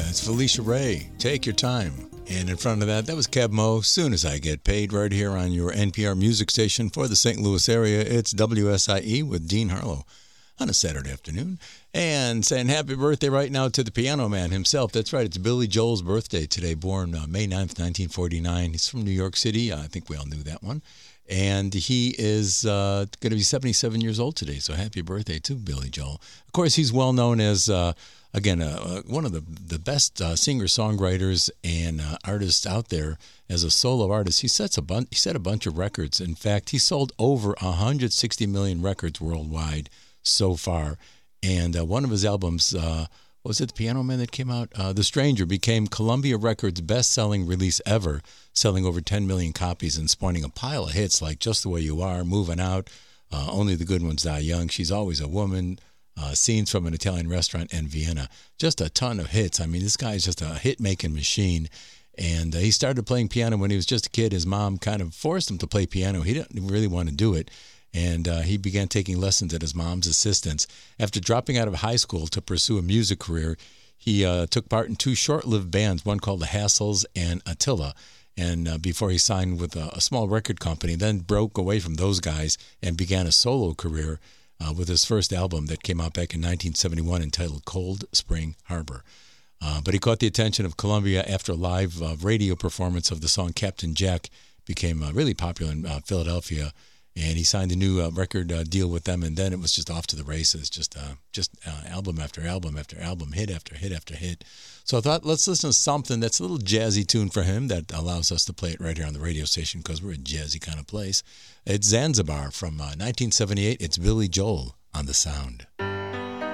That's Felicia Ray. Take your time. And in front of that was Keb Mo, Soon as I Get Paid, right here on your NPR music station for the St. Louis area. It's WSIE with Dean Harlow on a Saturday afternoon. And saying happy birthday right now to the piano man himself. That's right, it's Billy Joel's birthday today, born May 9th, 1949. He's from New York City. I think we all knew that one. And he is going to be 77 years old today, so happy birthday to Billy Joel. Of course, he's well known as, one of the best singer-songwriters and artists out there as a solo artist. He set a bunch of records. In fact, he sold over 160 million records worldwide so far. And one of his albums, was it The Piano Man that came out? The Stranger became Columbia Records' best-selling release ever, selling over 10 million copies and spawning a pile of hits like Just the Way You Are, Moving Out, Only the Good Ones Die Young, She's Always a Woman, Scenes from an Italian Restaurant, and Vienna. Just a ton of hits. I mean, this guy is just a hit-making machine. And he started playing piano when he was just a kid. His mom kind of forced him to play piano. He didn't really want to do it. And he began taking lessons at his mom's assistance. After dropping out of high school to pursue a music career, he took part in two short-lived bands, one called the Hassles and Attila. And before he signed with a small record company, then broke away from those guys and began a solo career with his first album that came out back in 1971 entitled Cold Spring Harbor. But he caught the attention of Columbia after a live radio performance of the song Captain Jack became really popular in Philadelphia. And he signed a new record deal with them, and then it was just off to the races, just album after album after album, hit after hit after hit. So I thought, let's listen to something that's a little jazzy tune for him that allows us to play it right here on the radio station because we're a jazzy kind of place. It's Zanzibar from 1978. It's Billy Joel on The Sound.